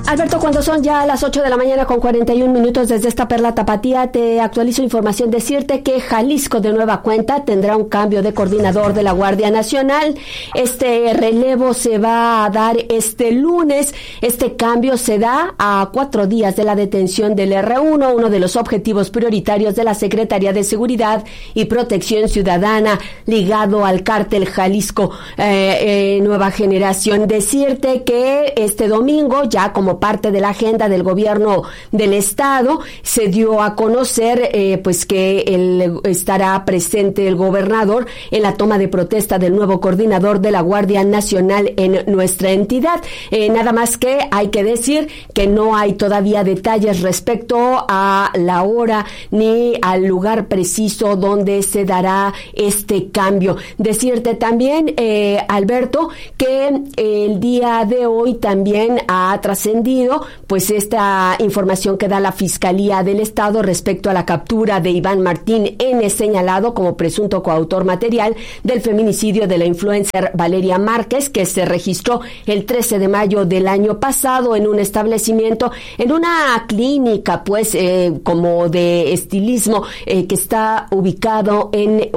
Alberto, cuando son ya las 8 de la mañana con 41 minutos desde esta Perla Tapatía, te actualizo información. Decirte que Jalisco de nueva cuenta tendrá un cambio de coordinador de la Guardia Nacional. Este relevo se va a dar este lunes. Este cambio se da a 4 días de la detención del R1, uno de los objetivos prioritarios de la Secretaría de Seguridad y Protección Ciudadana ligado al cártel Jalisco Nueva Generación. Decirte que este domingo, ya como parte de la agenda del gobierno del estado, se dio a conocer pues que estará presente el gobernador en la toma de protesta del nuevo coordinador de la Guardia Nacional en nuestra entidad. Nada más que hay que decir que no hay todavía detalles respecto a la hora ni al lugar preciso donde se dará este cambio. Decirte también, Alberto, que el día de hoy también ha trascendido pues esta información que da la Fiscalía del Estado respecto a la captura de Iván Martín N., señalado como presunto coautor material del feminicidio de la influencer Valeria Márquez, que se registró el 13 de mayo del año pasado en un establecimiento, en una clínica pues como de estilismo que estaba ubicado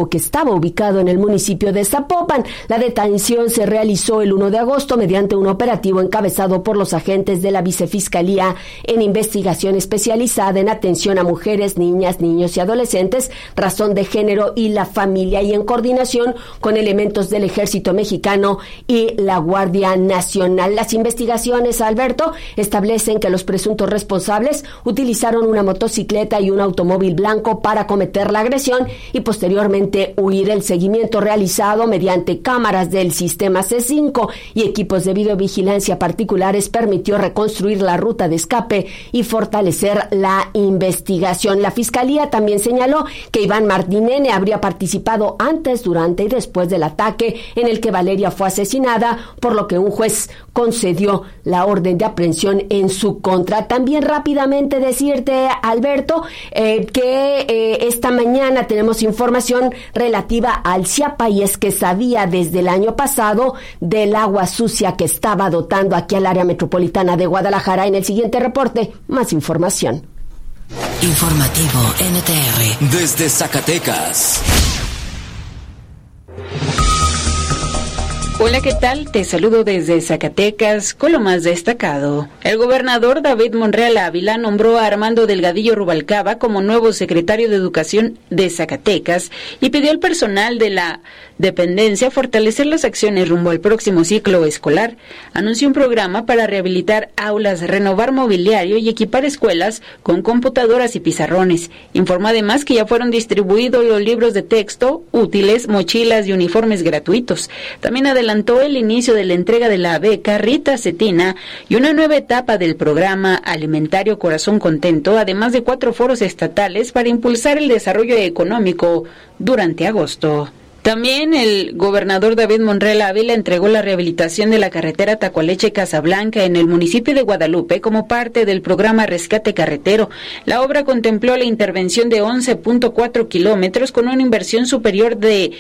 en el municipio de Zapopan. La detención se realizó el 1 de agosto mediante un operativo encabezado por los agentes de la Vicefiscalía en investigación especializada en atención a mujeres, niñas, niños y adolescentes, razón de género y la familia, y en coordinación con elementos del Ejército Mexicano y la Guardia Nacional. Las investigaciones, Alberto, establecen que los presuntos responsables utilizaron una motocicleta y un automóvil blanco para cometer la agresión y posteriormente huir. El seguimiento realizado mediante cámaras del sistema C5 y equipos de videovigilancia particulares permitió reconstruir la ruta de escape y fortalecer la investigación. La Fiscalía también señaló que Iván Martín N. habría participado antes, durante y después del ataque en el que Valeria fue asesinada, por lo que un juez concedió la orden de aprehensión en su contra. También rápidamente decirte, Alberto, que esta mañana tenemos información relativa al Chiapa, y es que sabía desde el año pasado del agua sucia que estaba dotando aquí al área metropolitana de Guadalajara. En el siguiente reporte, más información. Informativo NTR desde Zacatecas. Hola, ¿qué tal? Te saludo desde Zacatecas con lo más destacado. El gobernador David Monreal Ávila nombró a Armando Delgadillo Rubalcaba como nuevo secretario de Educación de Zacatecas y pidió al personal de la dependencia fortalecer las acciones rumbo al próximo ciclo escolar. Anunció un programa para rehabilitar aulas, renovar mobiliario y equipar escuelas con computadoras y pizarrones. Informó además que ya fueron distribuidos los libros de texto, útiles, mochilas y uniformes gratuitos. También adelantó el inicio de la entrega de la beca Rita Cetina y una nueva etapa del programa alimentario Corazón Contento, además de 4 foros estatales para impulsar el desarrollo económico durante agosto. También el gobernador David Monreal Ávila entregó la rehabilitación de la carretera Tacualeche-Casablanca en el municipio de Guadalupe como parte del programa Rescate Carretero. La obra contempló la intervención de 11.4 kilómetros con una inversión superior de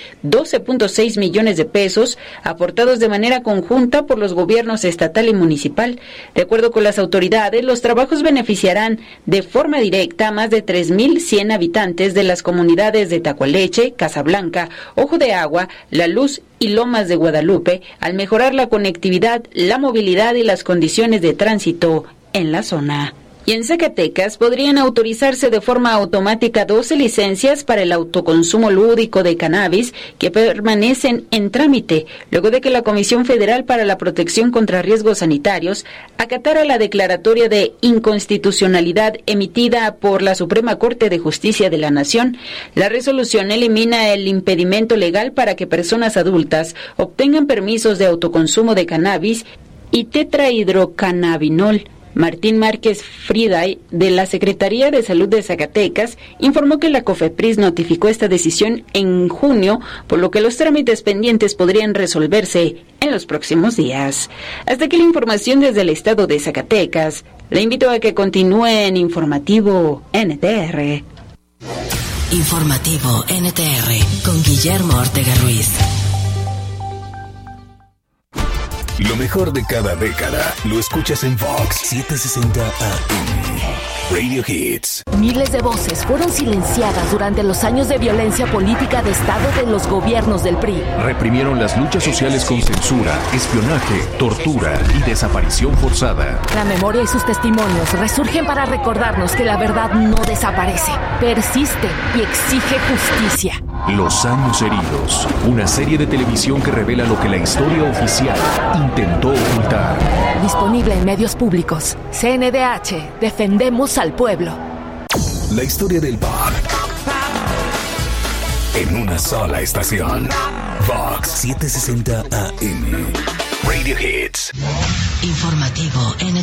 12.6 millones de pesos, aportados de manera conjunta por los gobiernos estatal y municipal. De acuerdo con las autoridades, los trabajos beneficiarán de forma directa a más de 3.100 habitantes de las comunidades de Tacualeche, Casablanca, Ojo de Agua, La Luz y Lomas de Guadalupe, al mejorar la conectividad, la movilidad y las condiciones de tránsito en la zona. Y en Zacatecas podrían autorizarse de forma automática 12 licencias para el autoconsumo lúdico de cannabis que permanecen en trámite, luego de que la Comisión Federal para la Protección contra Riesgos Sanitarios acatara la declaratoria de inconstitucionalidad emitida por la Suprema Corte de Justicia de la Nación. La resolución elimina el impedimento legal para que personas adultas obtengan permisos de autoconsumo de cannabis y tetrahidrocannabinol. Martín Márquez Friday, de la Secretaría de Salud de Zacatecas, informó que la COFEPRIS notificó esta decisión en junio, por lo que los trámites pendientes podrían resolverse en los próximos días. Hasta aquí la información desde el estado de Zacatecas. Le invito a que continúe en Informativo NTR. Informativo NTR con Guillermo Ortega Ruiz. Lo mejor de cada década lo escuchas en Vox 760 AM. Radio Hits. Miles de voces fueron silenciadas durante los años de violencia política de Estado de los gobiernos del PRI. Reprimieron las luchas sociales con censura, espionaje, tortura y desaparición forzada. La memoria y sus testimonios resurgen para recordarnos que la verdad no desaparece, persiste y exige justicia. Los años heridos, una serie de televisión que revela lo que la historia oficial intentó ocultar. Disponible en medios públicos. CNDH, defendemos al pueblo. La historia del pop en una sola estación. Vox 760 AM. Radio Hits. Informativo